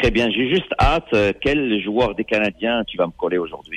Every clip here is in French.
Très bien. J'ai juste hâte. Quel joueur des Canadiens tu vas me coller aujourd'hui?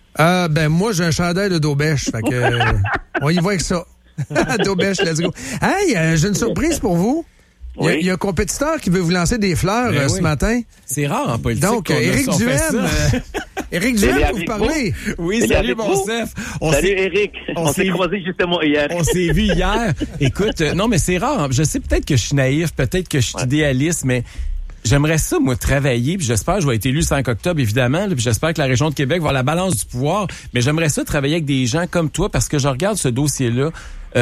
Moi, j'ai un chandail de Daubèche. Fait que, on y va avec ça. Daubèche, let's go. Hey, j'ai une surprise pour vous. Oui. Il y a un compétiteur qui veut vous lancer des fleurs ce matin. C'est rare en politique. Donc, Éric Duhaime. Éric Duhaime, vous parlez? Oui, salut, mon chef. Salut, Éric. On s'est croisés justement hier. On s'est vu hier. Écoute, non, mais c'est rare. Je sais peut-être que je suis naïf, peut-être que je suis idéaliste, mais j'aimerais ça, moi, travailler, puis j'espère que je vais être élu le 5 octobre, évidemment, là, puis j'espère que la région de Québec va avoir la balance du pouvoir, mais j'aimerais ça travailler avec des gens comme toi, parce que je regarde ce dossier-là,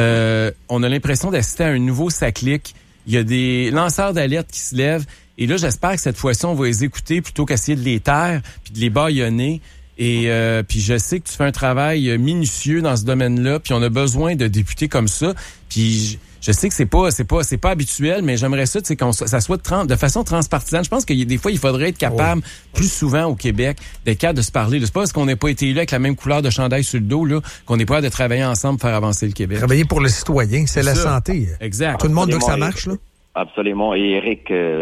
on a l'impression d'assister à un nouveau SACLIC. Il y a des lanceurs d'alerte qui se lèvent. Et là, j'espère que cette fois-ci, on va les écouter plutôt qu'essayer de les taire puis de les bâillonner. Et puis je sais que tu fais un travail minutieux dans ce domaine-là. Puis on a besoin de députés comme ça. Puis je sais que c'est pas habituel, mais j'aimerais ça, tu sais, ça soit de façon transpartisane. Je pense que des fois, il faudrait être capable, plus souvent au Québec, d'être capable de se parler. C'est pas parce qu'on n'a pas été élu avec la même couleur de chandail sur le dos là qu'on n'est pas capable de travailler ensemble pour faire avancer le Québec. Travailler pour le citoyen, c'est la santé. Exact. Tout le monde veut que ça marche, là. Absolument. Et Éric,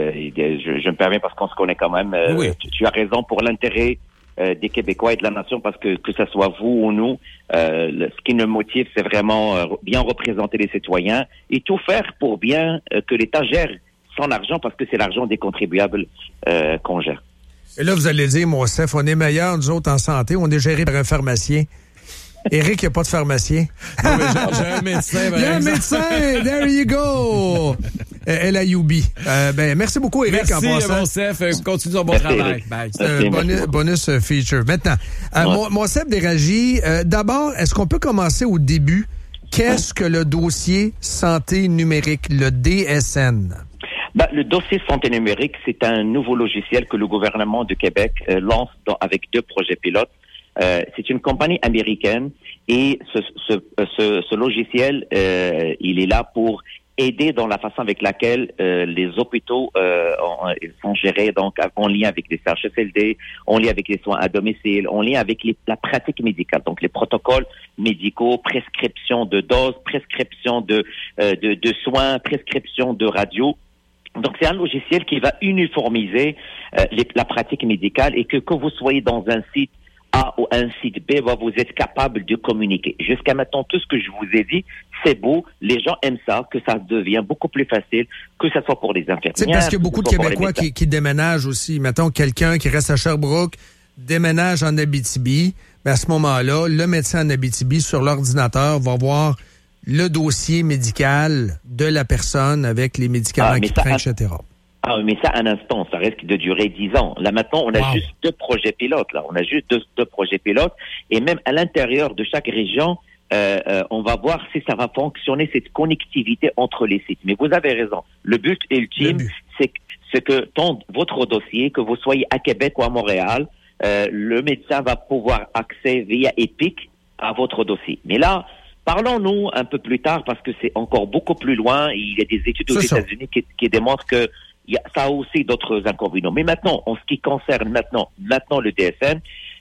je me permets parce qu'on se connaît quand même. Oui. Tu as raison pour l'intérêt des Québécois et de la nation, parce que ce soit vous ou nous, ce qui nous motive, c'est vraiment bien représenter les citoyens et tout faire pour bien que l'État gère son argent, parce que c'est l'argent des contribuables qu'on gère. Et là, vous allez dire, mon chef, on est meilleurs, nous autres, en santé, on est géré par un pharmacien. Éric, il n'y a pas de pharmacien. Non, mais j'ai un médecin. Il y a un médecin, there you go. LAUB. Merci beaucoup, Éric, en passant. Merci, mon chef. Continue ton bon travail. Bye. C'est un bonus feature. Maintenant, mon chef d'Éragie, d'abord, est-ce qu'on peut commencer au début? Qu'est-ce que le dossier santé numérique, le DSN? Le dossier santé numérique, c'est un nouveau logiciel que le gouvernement du Québec lance avec 2 projets pilotes. C'est une compagnie américaine et ce logiciel, il est là pour aider dans la façon avec laquelle les hôpitaux sont gérés, donc en lien avec les CHSLD, en lien avec les soins à domicile, en lien avec la pratique médicale, donc les protocoles médicaux, prescription de doses, prescription de soins, prescription de radio. Donc, c'est un logiciel qui va uniformiser la pratique médicale et que vous soyez dans un site A ou un site B, vous êtes capable de communiquer. Jusqu'à maintenant, tout ce que je vous ai dit, c'est beau. Les gens aiment ça, que ça devient beaucoup plus facile, que ça soit pour les infirmières. C'est parce qu'il y a beaucoup de Québécois qui déménagent aussi. Mettons, quelqu'un qui reste à Sherbrooke déménage en Abitibi. À ce moment-là, le médecin en Abitibi, sur l'ordinateur, va voir le dossier médical de la personne avec les médicaments qu'il prend, etc. Mais ça, un instant, ça risque de durer 10 ans. Là, maintenant, on a juste 2 projets pilotes. Là, on a juste deux projets pilotes. Et même à l'intérieur de chaque région, on va voir si ça va fonctionner, cette connectivité entre les sites. Mais vous avez raison. Le but ultime, c'est que votre dossier, que vous soyez à Québec ou à Montréal, le médecin va pouvoir accéder via Epic à votre dossier. Mais là, parlons-nous un peu plus tard, parce que c'est encore beaucoup plus loin. Il y a des études aux États-Unis qui démontrent que ça a aussi d'autres inconvénients. Mais maintenant, en ce qui concerne maintenant le DSN,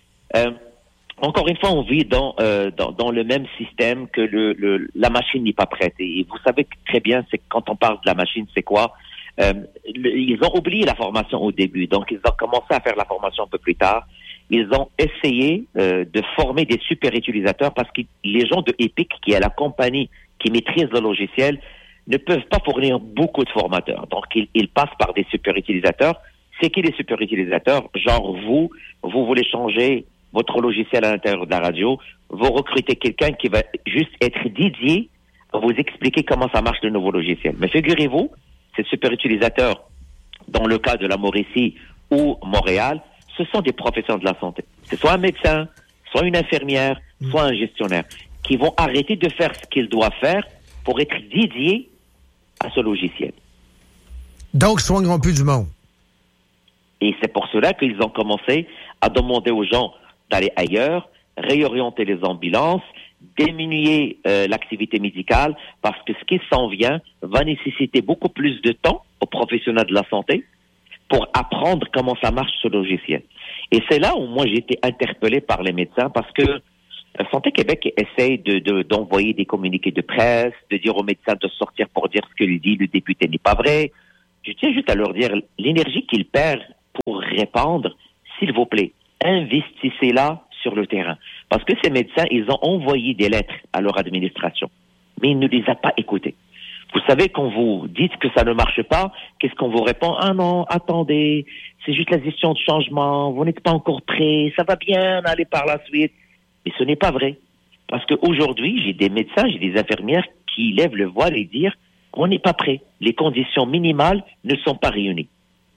encore une fois, on vit dans le même système que la machine n'est pas prête. Et vous savez très bien, c'est quand on parle de la machine, c'est quoi? Ils ont oublié la formation au début, donc ils ont commencé à faire la formation un peu plus tard. Ils ont essayé de former des super utilisateurs, parce que les gens de Epic, qui est la compagnie qui maîtrise le logiciel, ne peuvent pas fournir beaucoup de formateurs. Donc, ils passent par des super utilisateurs. C'est qui les super utilisateurs? Genre, vous voulez changer votre logiciel à l'intérieur de la radio, vous recrutez quelqu'un qui va juste être dédié à vous expliquer comment ça marche le nouveau logiciel. Mais figurez-vous, ces super utilisateurs, dans le cas de la Mauricie ou Montréal, ce sont des professionnels de la santé. C'est soit un médecin, soit une infirmière, soit un gestionnaire, qui vont arrêter de faire ce qu'ils doivent faire pour être dédiés à ce logiciel. Donc, ils soigneront plus du monde. Et c'est pour cela qu'ils ont commencé à demander aux gens d'aller ailleurs, réorienter les ambulances, diminuer l'activité médicale, parce que ce qui s'en vient va nécessiter beaucoup plus de temps aux professionnels de la santé pour apprendre comment ça marche ce logiciel. Et c'est là où moi j'ai été interpellé par les médecins, parce que Santé Québec essaye d'envoyer des communiqués de presse, de dire aux médecins de sortir pour dire ce que lui dit le député n'est pas vrai. Je tiens juste à leur dire, l'énergie qu'ils perdent pour répondre, s'il vous plaît, investissez-la sur le terrain. Parce que ces médecins, ils ont envoyé des lettres à leur administration, mais ils ne les ont pas écoutées. Vous savez, quand vous dites que ça ne marche pas, qu'est-ce qu'on vous répond? Ah non, attendez, c'est juste la gestion de changement, vous n'êtes pas encore prêt, ça va bien aller par la suite. Mais ce n'est pas vrai. Parce qu'aujourd'hui, j'ai des médecins, j'ai des infirmières qui lèvent le voile et disent qu'on n'est pas prêt. Les conditions minimales ne sont pas réunies.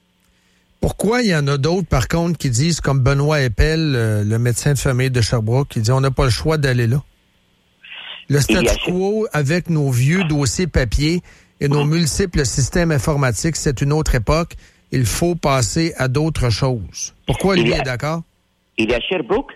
Pourquoi il y en a d'autres, par contre, qui disent, comme Benoît Eppel, le médecin de famille de Sherbrooke, qui dit on n'a pas le choix d'aller là? Le statu quo avec nos vieux dossiers papier et nos multiples systèmes informatiques, c'est une autre époque. Il faut passer à d'autres choses. Pourquoi lui est d'accord? Il est à Sherbrooke?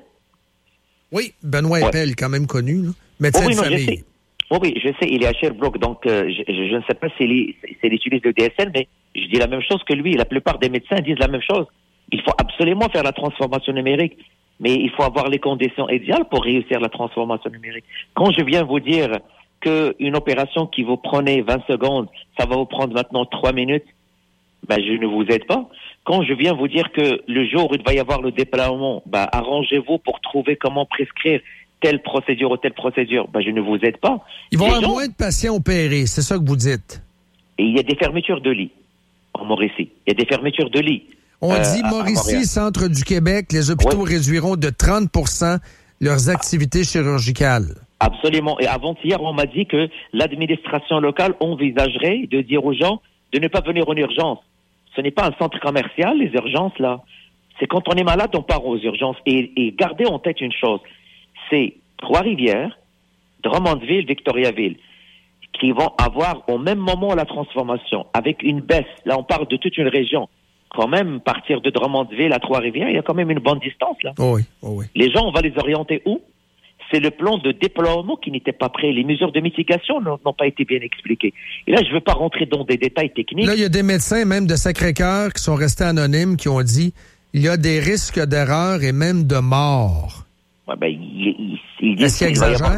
Oui, Benoît Eppel, quand même connu, là. Médecin de famille. Oui, je sais, il est à Sherbrooke, donc je ne sais pas s'il utilise le DSL, mais je dis la même chose que lui. La plupart des médecins disent la même chose. Il faut absolument faire la transformation numérique, mais il faut avoir les conditions idéales pour réussir la transformation numérique. Quand je viens vous dire qu'une opération qui vous prenait 20 secondes, ça va vous prendre maintenant 3 minutes, ben je ne vous aide pas. Quand je viens vous dire que le jour où il va y avoir le déploiement, ben arrangez-vous pour trouver comment prescrire telle procédure ou telle procédure, ben je ne vous aide pas. Ils vont avoir moins de patients opérés, c'est ça que vous dites. Et il y a des fermetures de lits en Mauricie. Il y a des fermetures de lits. On dit Mauricie, centre du Québec, les hôpitaux réduiront de 30% leurs activités chirurgicales. Absolument. Et avant-hier, on m'a dit que l'administration locale envisagerait de dire aux gens de ne pas venir en urgence. Ce n'est pas un centre commercial, les urgences, là. C'est quand on est malade, on part aux urgences. Et gardez en tête une chose, c'est Trois-Rivières, Drummondville, Victoriaville, qui vont avoir au même moment la transformation, avec une baisse. Là, on parle de toute une région. Quand même, partir de Drummondville à Trois-Rivières, il y a quand même une bonne distance, là. Oh oui, oh oui. Les gens, on va les orienter où? C'est le plan de déploiement qui n'était pas prêt. Les mesures de mitigation n'ont pas été bien expliquées. Et là, je ne veux pas rentrer dans des détails techniques. Là, il y a des médecins, même de Sacré-Cœur, qui sont restés anonymes, qui ont dit il y a des risques d'erreur et même de mort. Ouais, ben, est-ce qu'il exagère?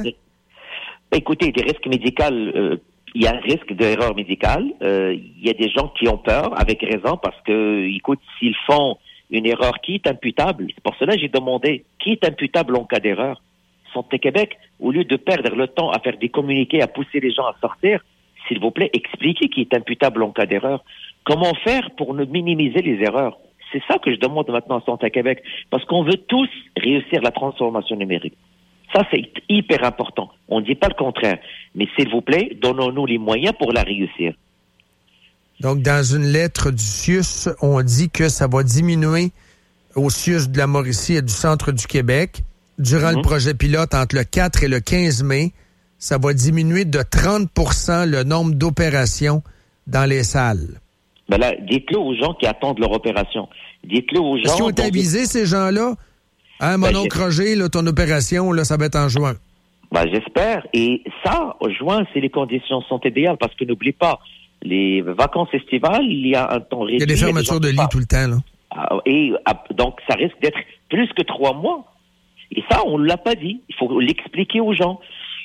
Écoutez, des risques médicaux, il y a un risque d'erreur médicale. Il y a des gens qui ont peur, avec raison, parce que, écoute, s'ils font une erreur qui est imputable, c'est pour cela que j'ai demandé qui est imputable en cas d'erreur. Santé Québec, au lieu de perdre le temps à faire des communiqués, à pousser les gens à sortir, s'il vous plaît, expliquez qui est imputable en cas d'erreur. Comment faire pour ne minimiser les erreurs? C'est ça que je demande maintenant à Santé Québec, parce qu'on veut tous réussir la transformation numérique. Ça, c'est hyper important. On ne dit pas le contraire. Mais s'il vous plaît, donnons-nous les moyens pour la réussir. Donc, dans une lettre du CIUS, on dit que ça va diminuer au CIUS de la Mauricie et du centre du Québec. Durant le projet pilote, entre le 4 et le 15 mai, ça va diminuer de 30% le nombre d'opérations dans les salles. Ben là, dites-le aux gens qui attendent leur opération. Dites-le aux gens... Est-ce qu'ils ont été avisés, ces gens-là? Hein, mon oncle Roger, là, ton opération, là, ça va être en juin. Ben, j'espère. Et ça, en juin, c'est les conditions sont idéales, parce que n'oublie pas, les vacances estivales, il y a un temps réduit. Il y a des fermetures de lits tout le temps, là. Donc, ça risque d'être plus que 3 mois. Et ça, on ne l'a pas dit. Il faut l'expliquer aux gens.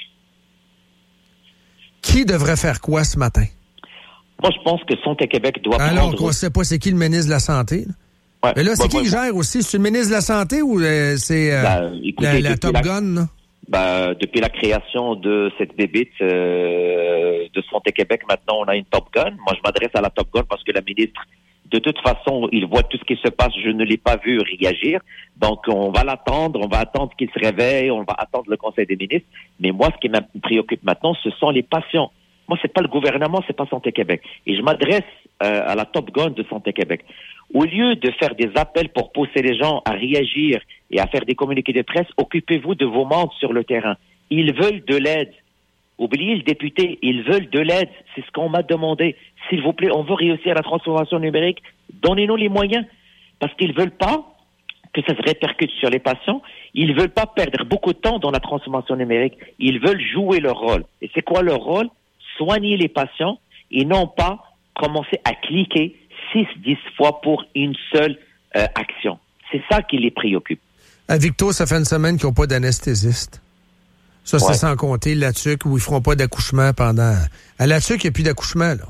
Qui devrait faire quoi ce matin? Moi, je pense que Santé Québec doit prendre... Alors, on ne sait pas c'est qui le ministre de la Santé, là. Ouais. Mais là, c'est qui gère aussi? C'est le ministre de la Santé ou c'est la Top Gun, là? Depuis la création de cette bébite de Santé Québec, maintenant, on a une Top Gun. Moi, je m'adresse à la Top Gun parce que la ministre, de toute façon, il voit tout ce qui se passe. Je ne l'ai pas vu réagir. Donc, on va l'attendre. On va attendre qu'il se réveille. On va attendre le Conseil des ministres. Mais moi, ce qui me préoccupe maintenant, ce sont les patients. Moi, c'est pas le gouvernement, c'est pas Santé Québec. Et je m'adresse à la Top Gun de Santé Québec. Au lieu de faire des appels pour pousser les gens à réagir et à faire des communiqués de presse, occupez-vous de vos membres sur le terrain. Ils veulent de l'aide. Oubliez le député, ils veulent de l'aide. C'est ce qu'on m'a demandé. S'il vous plaît, on veut réussir la transformation numérique. Donnez-nous les moyens. Parce qu'ils veulent pas que ça se répercute sur les patients. Ils veulent pas perdre beaucoup de temps dans la transformation numérique. Ils veulent jouer leur rôle. Et c'est quoi leur rôle? Soigner les patients et non pas commencer à cliquer 6-10 fois pour une seule action. C'est ça qui les préoccupe. À Victo, ça fait une semaine qu'ils n'ont pas d'anesthésiste. Ça, c'est sans compter la TUC où ils ne feront pas d'accouchement pendant... À la TUC, il n'y a plus d'accouchement, là.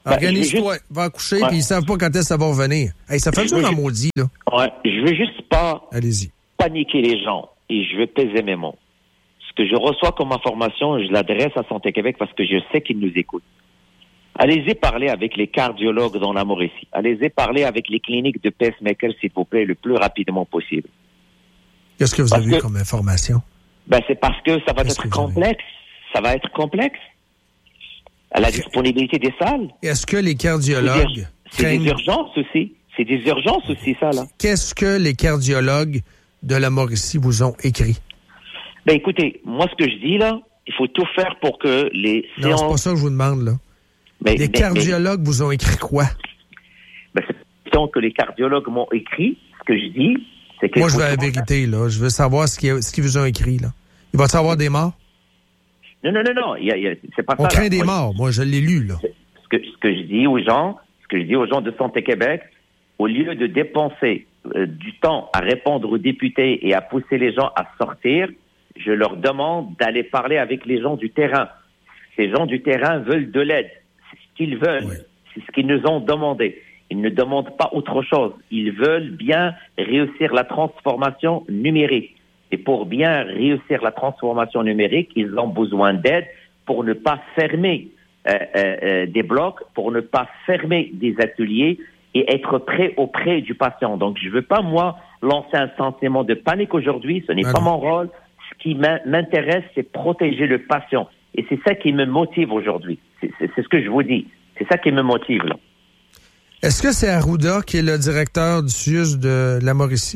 Organise-toi, va accoucher, puis ils savent pas quand est-ce que ça va revenir. Hey, ça fait dur en maudit, là. Ouais, je veux juste pas Allez-y. paniquer les gens, et je veux peser mes mots. Ce que je reçois comme information, je l'adresse à Santé Québec parce que je sais qu'ils nous écoutent. Allez-y parler avec les cardiologues dans la Mauricie. Allez-y parler avec les cliniques de pacemaker, s'il vous plaît, le plus rapidement possible. Qu'est-ce que vous avez eu comme information? C'est parce que ça va être complexe. Ça va être complexe. À la disponibilité des salles. Est-ce que les cardiologues... C'est des urgences aussi. C'est des urgences aussi, ça, là. Qu'est-ce que les cardiologues de la Mauricie vous ont écrit? Écoutez, moi, ce que je dis, là, il faut tout faire pour que les séances... Non, c'est pas ça que je vous demande, là. Les cardiologues vous ont écrit quoi? C'est que les cardiologues m'ont écrit. Ce que je dis, c'est que... Moi, je veux la vérité, là. Je veux savoir ce qu'ils vous ont écrit, là. Il va y avoir des morts? Non. C'est pas ça. On craint des morts. Moi, je l'ai lu, là. Ce que je dis aux gens, de Santé Québec, au lieu de dépenser du temps à répondre aux députés et à pousser les gens à sortir, je leur demande d'aller parler avec les gens du terrain. Ces gens du terrain veulent de l'aide. C'est ce qu'ils veulent. Oui. C'est ce qu'ils nous ont demandé. Ils ne demandent pas autre chose. Ils veulent bien réussir la transformation numérique. Et pour bien réussir la transformation numérique, ils ont besoin d'aide pour ne pas fermer des blocs, pour ne pas fermer des ateliers et être prêt auprès du patient. Donc, je ne veux pas, moi, lancer un sentiment de panique aujourd'hui. Ce n'est pas mon rôle. Ce qui m'intéresse, c'est protéger le patient. Et c'est ça qui me motive aujourd'hui. C'est ce que je vous dis. C'est ça qui me motive, là. Est-ce que c'est Arruda qui est le directeur du CIUS de la Mauricie?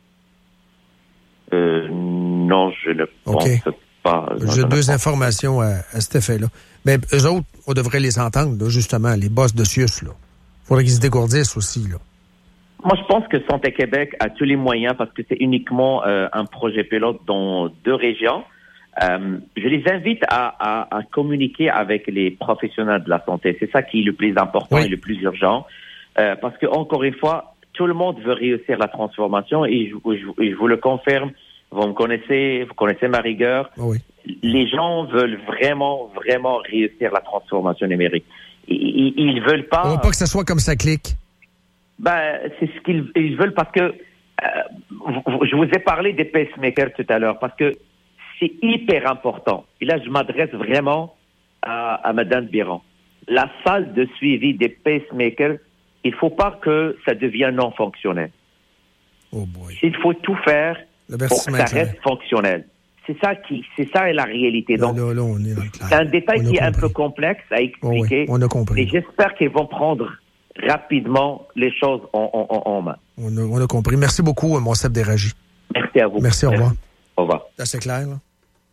Non, je ne pense pas. J'ai deux informations à cet effet-là. Mais eux autres, on devrait les entendre, là, justement, les boss de CIUS, là. Faudrait qu'ils se dégourdissent aussi, là. Moi, je pense que Santé Québec a tous les moyens parce que c'est uniquement un projet pilote dans 2 régions. Je les invite à communiquer avec les professionnels de la santé. C'est ça qui est le plus important et le plus urgent. Parce que, encore une fois, tout le monde veut réussir la transformation et je vous le confirme. Vous connaissez ma rigueur. Oui. Les gens veulent vraiment, vraiment réussir la transformation numérique. Ils veulent pas... On veut pas que ça soit comme ça clique. C'est ce qu'ils veulent parce que je vous ai parlé des pacemakers tout à l'heure parce que c'est hyper important. Et là, je m'adresse vraiment à Mme Biron. La salle de suivi des pacemakers, il ne faut pas que ça devienne non fonctionnel. Oh boy. Il faut tout faire pour que ça reste fonctionnel. C'est ça est la réalité. Donc, là, on est dans le clair. C'est un détail qui est un peu complexe à expliquer. On a compris. Et j'espère qu'ils vont prendre rapidement les choses en main. On a compris. Merci beaucoup, Monsef Déragi. Merci à vous. Merci, au revoir. Au revoir. C'est assez clair, là.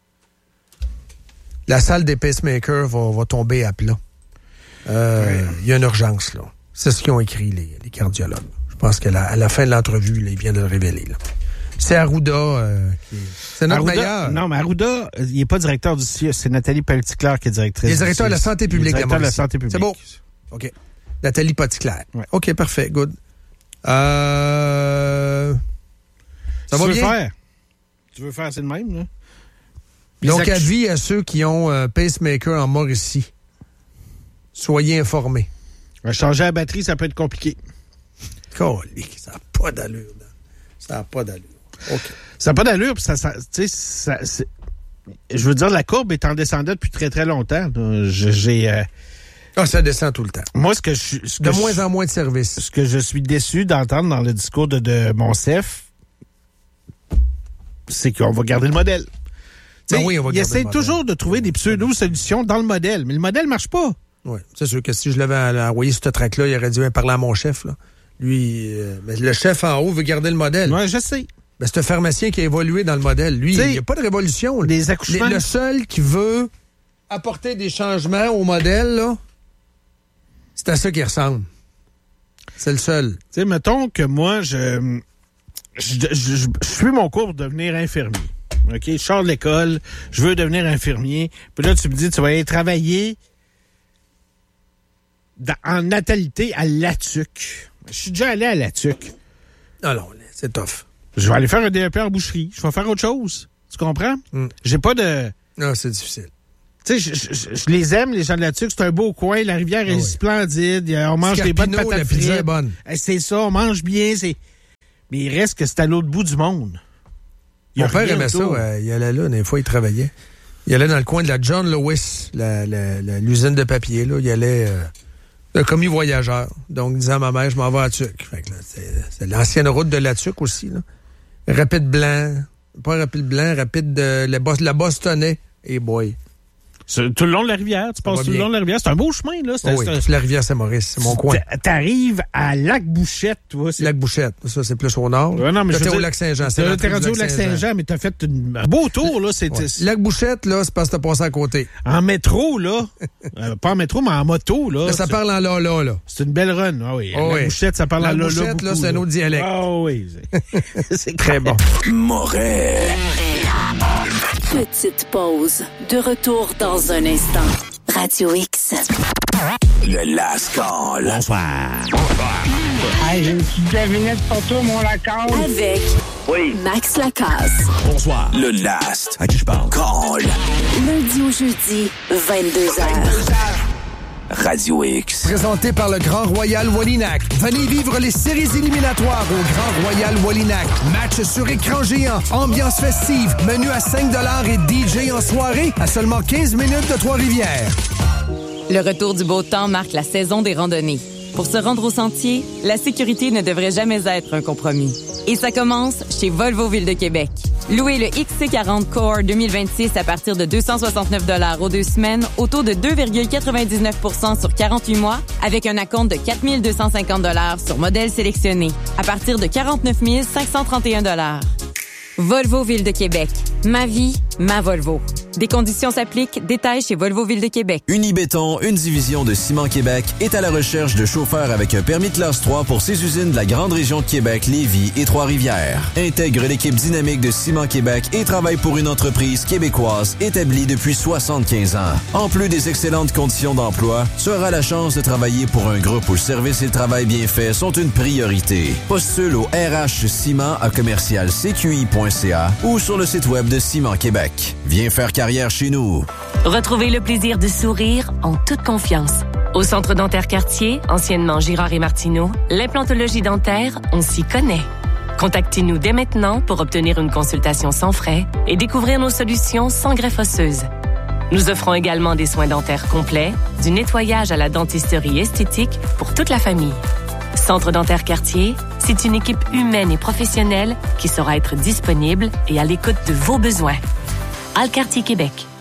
La salle des pacemakers va tomber à plat. Il y a une urgence, là. C'est ce qu'ils ont écrit, les cardiologues. Je pense qu'à la fin de l'entrevue, là, il vient de le révéler, là. C'est Arruda c'est notre meilleur. Non, mais Arruda, il n'est pas directeur du CIUS. C'est Nathalie Petitclair qui est directrice. Il est directeur de la santé publique. Directeur de la santé publique. C'est beau. OK. Nathalie Petitclair. Ouais. OK, parfait. Good. Ça va bien? Tu veux faire, c'est le même, là? Donc, avis à ceux qui ont pacemaker en Mauricie. Soyez informés. Changer la batterie, ça peut être compliqué. Colique, ça n'a pas d'allure. Ça n'a pas d'allure. OK. Ça n'a pas d'allure, puis je veux dire, la courbe est en descendant depuis très, très longtemps. Ça descend tout le temps. Moi, de moins en moins de services. Ce que je suis déçu d'entendre dans le discours de Monsef, c'est qu'on va garder le modèle. Oui, on va il essaie toujours de trouver des pseudo-solutions dans le modèle, mais le modèle ne marche pas. Oui, c'est sûr que si je l'avais envoyé sur ce track-là, il aurait dû parler à mon chef, là. Lui, mais le chef en haut veut garder le modèle. Oui, je sais. Ben, c'est un pharmacien qui a évolué dans le modèle. Lui, il n'y a pas de révolution. Les accouchements... Le seul qui veut apporter des changements au modèle, là, c'est à ça qu'il ressemble. C'est le seul. Tu sais, mettons que moi, je suis mon cours pour devenir infirmier. OK? Je sors de l'école, je veux devenir infirmier. Puis là, tu me dis, tu vas aller travailler en natalité à Latuc. Je suis déjà allé à Latuc. Non, c'est tough. Je vais aller faire un DEP en boucherie. Je vais faire autre chose. Tu comprends? Mm. J'ai pas de... Non, c'est difficile. Tu sais, je les aime, les gens de la Tuque. C'est un beau coin. La rivière est splendide. On mange des bonnes patates la pizza est bonne. C'est ça, on mange bien. Mais il reste que c'est à l'autre bout du monde. Mon père aimait ça. Il allait là, des fois, il travaillait. Il allait dans le coin de la John Lewis, l'usine de papier. Là. Il allait un commis voyageur. Donc, disant à ma mère, je m'en vais à Tuque. Fait que là, c'est l'ancienne route de la Tuque aussi. Là. Rapide blanc. Pas rapide blanc, rapide de la Bostonais. Et boy. Tout le long de la rivière, tu passes tout le long de la rivière. C'est un beau chemin, là. Oui, toute la rivière Saint-Maurice, c'est mon coin. T'arrives à Lac-Bouchette, toi. Lac-Bouchette, ça, c'est plus au nord. Ouais, non, mais t'es au Lac-Saint-Jean. T'es rendu au Lac-Saint-Jean, mais t'as fait un beau tour, là. Ouais. Lac-Bouchette, là, c'est parce que t'as passé à côté. En métro, là. Pas en métro, mais en moto, là. Là, ça parle en là. C'est une belle run, ah oui. Lac-Bouchette, ça parle en là. Lac-Bouchette, là, c'est un autre dialecte. Ah oui. C'est très bon. Moret. Petite pause. De retour dans un instant. Radio X. Le Last Call. Bonsoir. Hey, j'ai une petite devinette pour toi, mon Lacasse. Avec Max Lacasse. Bonsoir. Le Last. À qui je parle? Call. Lundi au jeudi, 22h. Radio X. Présenté par le Grand Royal Wallinac. Venez vivre les séries éliminatoires au Grand Royal Wallinac. Match sur écran géant, ambiance festive, menu à 5$ et DJ en soirée à seulement 15 minutes de Trois-Rivières. Le retour du beau temps marque la saison des randonnées. Pour se rendre au sentier, la sécurité ne devrait jamais être un compromis. Et ça commence chez Volvo Ville de Québec. Louez le XC40 Core 2026 à partir de 269$ aux 2 semaines, au taux de 2,99% sur 48 mois, avec un acompte de 4 250$ sur modèle sélectionné, à partir de 49 531$. Volvo Ville de Québec. Ma vie, ma Volvo. Des conditions s'appliquent. Détails chez Volvo Ville de Québec. Unibéton, une division de Ciment Québec, est à la recherche de chauffeurs avec un permis de classe 3 pour ses usines de la grande région de Québec, Lévis et Trois-Rivières. Intègre l'équipe dynamique de Ciment Québec et travaille pour une entreprise québécoise établie depuis 75 ans. En plus des excellentes conditions d'emploi, tu auras la chance de travailler pour un groupe où le service et le travail bien fait sont une priorité. Postule au rhciment@commercialcqi.ca ou sur le site web de Ciment Québec. Viens faire carrière chez nous. Retrouvez le plaisir de sourire en toute confiance. Au Centre dentaire Cartier, anciennement Girard et Martineau, l'implantologie dentaire, on s'y connaît. Contactez-nous dès maintenant pour obtenir une consultation sans frais et découvrir nos solutions sans greffe osseuse. Nous offrons également des soins dentaires complets, du nettoyage à la dentisterie esthétique pour toute la famille. Centre dentaire Cartier, c'est une équipe humaine et professionnelle qui saura être disponible et à l'écoute de vos besoins. Alcartier Québec.